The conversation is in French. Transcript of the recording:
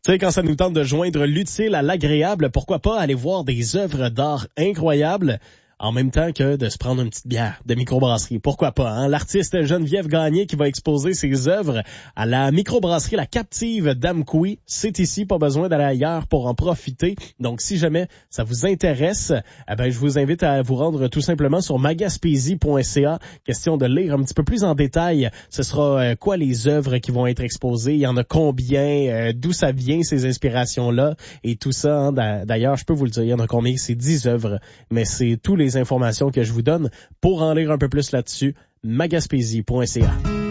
Tu sais, quand ça nous tente de joindre l'utile à l'agréable, pourquoi pas aller voir des œuvres d'art incroyables en même temps que de se prendre une petite bière de microbrasserie. Pourquoi pas, hein? L'artiste Geneviève Gagné qui va exposer ses œuvres à la microbrasserie La Captive d'Amqui. C'est ici, pas besoin d'aller ailleurs pour en profiter. Donc, si jamais ça vous intéresse, je vous invite à vous rendre tout simplement sur magaspésie.ca. Question de lire un petit peu plus en détail. Ce sera quoi les œuvres qui vont être exposées? Il y en a combien? D'où ça vient, ces inspirations-là? Et tout ça, hein? D'ailleurs, je peux vous le dire, il y en a combien? C'est 10 œuvres. Mais c'est tous les informations que je vous donne. Pour en lire un peu plus là-dessus, magaspésie.ca.